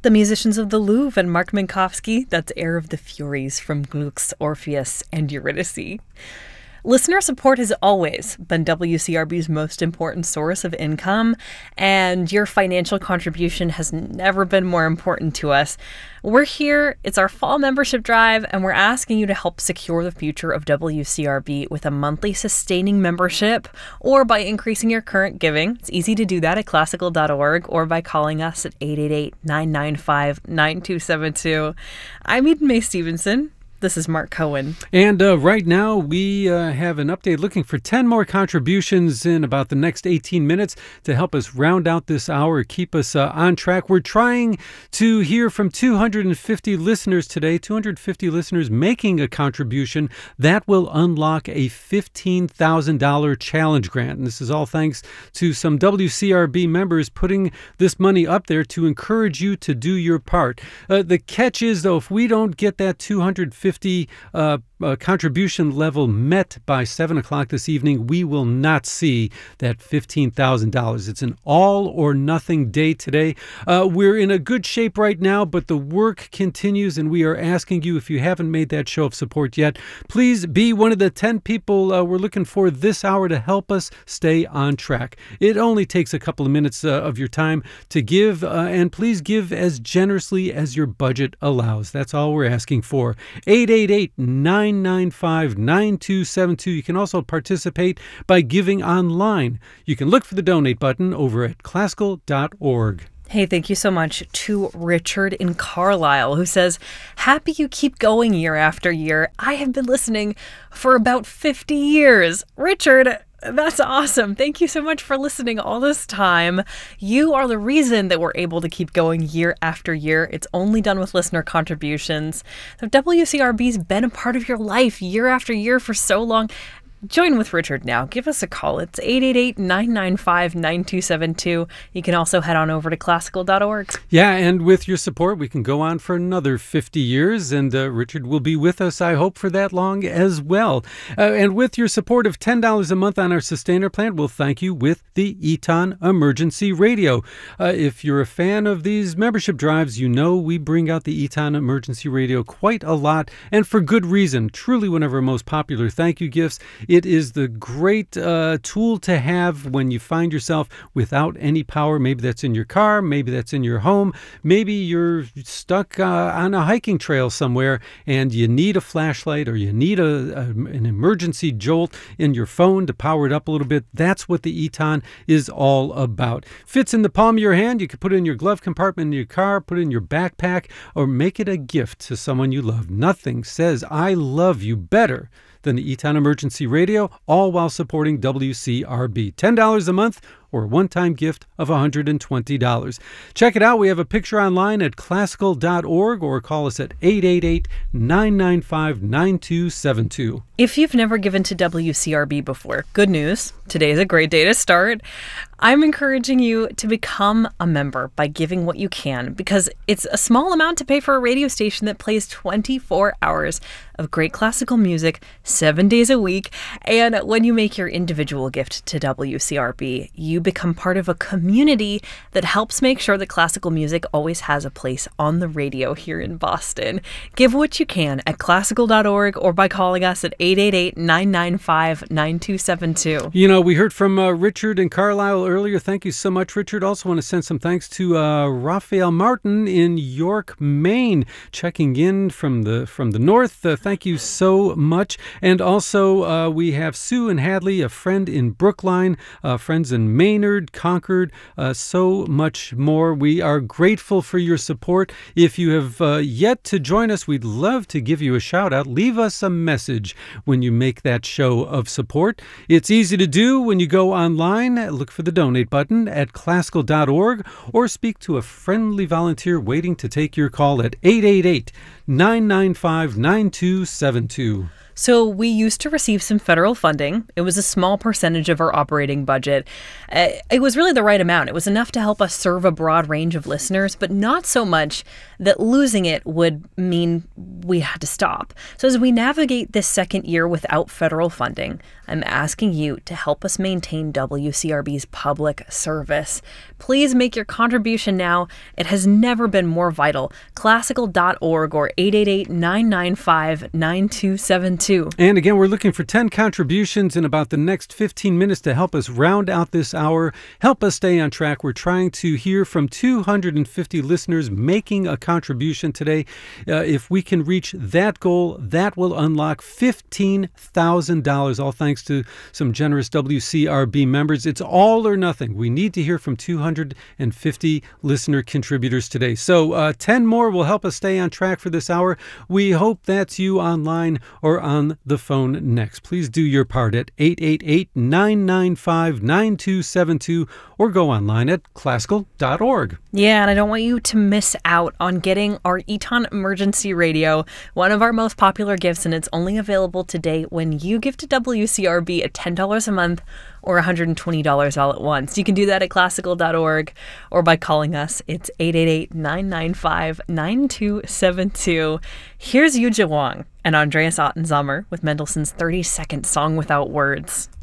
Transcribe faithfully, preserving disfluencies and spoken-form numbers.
The musicians of the Louvre and Mark Minkowski, that's Air of the Furies from Gluck's Orpheus and Eurydice. Listener support has always been W C R B's most important source of income, and your financial contribution has never been more important to us. We're here, it's our fall membership drive, and we're asking you to help secure the future of W C R B with a monthly sustaining membership or by increasing your current giving. It's easy to do that at classical dot org or by calling us at eight eight eight, nine nine five, nine two seven two. I'm Eden Mae Stevenson. This is Mark Cohen. And uh, right now we uh, have an update looking for ten more contributions in about the next eighteen minutes to help us round out this hour, keep us uh, on track. We're trying to hear from two hundred fifty listeners today, two hundred fifty listeners making a contribution. That will unlock a fifteen thousand dollars challenge grant. And this is all thanks to some W C R B members putting this money up there to encourage you to do your part. Uh, the catch is, though, if we don't get that two hundred fifty uh, uh, contribution level met by seven o'clock this evening, we will not see that fifteen thousand dollars. It's an all or nothing day today. Uh, we're in a good shape right now, but the work continues, and we are asking you, if you haven't made that show of support yet, please be one of the ten people uh, we're looking for this hour to help us stay on track. It only takes a couple of minutes uh, of your time to give, uh, and please give as generously as your budget allows. That's all we're asking for. eight eight eight, nine nine five, nine two seven two. You can also participate by giving online. You can look for the donate button over at classical dot org. Hey, thank you so much to Richard in Carlisle, who says, happy you keep going year after year. I have been listening for about fifty years. Richard, that's awesome. Thank you so much for listening all this time. You are the reason that we're able to keep going year after year. It's only done with listener contributions. So W C R B's been a part of your life year after year for so long. Join with Richard now. Give us a call. It's eight eight eight, nine nine five, nine two seven two. You can also head on over to classical dot org. Yeah, and with your support, we can go on for another fifty years, and uh, Richard will be with us, I hope, for that long as well. Uh, and with your support of ten dollars a month on our Sustainer plan, we'll thank you with the Eton Emergency Radio. Uh, if you're a fan of these membership drives, you know we bring out the Eton Emergency Radio quite a lot, and for good reason. Truly one of our most popular thank you gifts. It is the great uh, tool to have when you find yourself without any power. Maybe that's in your car. Maybe that's in your home. Maybe you're stuck uh, on a hiking trail somewhere and you need a flashlight or you need a, a an emergency jolt in your phone to power it up a little bit. That's what the Eton is all about. Fits in the palm of your hand. You can put it in your glove compartment in your car, put it in your backpack, or make it a gift to someone you love. Nothing says I love you better than the Eton Emergency Radio, all while supporting W C R B. ten dollars a month or a one-time gift of one hundred twenty dollars. Check it out. We have a picture online at classical dot org or call us at eight eight eight, nine nine five, nine two seven two. If you've never given to W C R B before, good news. Today is a great day to start. I'm encouraging you to become a member by giving what you can, because it's a small amount to pay for a radio station that plays twenty-four hours of great classical music seven days a week. And when you make your individual gift to W C R B, you become part of a community that helps make sure that classical music always has a place on the radio here in Boston. Give what you can at classical dot org or by calling us at eight eight eight, nine nine five, nine two seven two. You know, we heard from uh, Richard in Carlisle earlier. Thank you so much, Richard. Also want to send some thanks to uh, Raphael Martin in York, Maine, checking in from the from the north. Uh, thank you so much. And also uh, we have Sue and Hadley, a friend in Brookline, uh, friends in Maynard, Concord, uh, so much more. We are grateful for your support. If you have uh, yet to join us, we'd love to give you a shout out. Leave us a message when you make that show of support. It's easy to do when you go online. Look for the donate button at classical dot org or speak to a friendly volunteer waiting to take your call at eight eight eight, nine nine five, nine two seven two. So we used to receive some federal funding. It was a small percentage of our operating budget. Uh, It was really the right amount. It was enough to help us serve a broad range of listeners, but not so much that losing it would mean we had to stop. So as we navigate this second year without federal funding, I'm asking you to help us maintain W C R B's public service. Please make your contribution now. It has never been more vital. classical dot org or eight eight eight, nine nine five, nine two seven two. And again, we're looking for ten contributions in about the next fifteen minutes to help us round out this hour, help us stay on track. We're trying to hear from two hundred fifty listeners making a contribution today. Uh, if we can reach that goal, that will unlock fifteen thousand dollars, all thanks to some generous W C R B members. It's all or nothing. We need to hear from two hundred fifty listener contributors today. So uh, ten more will help us stay on track for this hour. We hope that's you online or on the phone next. Please do your part at eight eight eight, nine nine five, nine two seven two or go online at classical dot org. Yeah, and I don't want you to miss out on getting our Eton Emergency Radio, one of our most popular gifts, and it's only available today when you give to W C R B at ten dollars a month or one hundred twenty dollars all at once. You can do that at classical dot org or by calling us. It's eight eight eight, nine nine five, nine two seven two. Here's Yuja Wang and Andreas Ottensommer with Mendelssohn's thirty-second Song Without Words.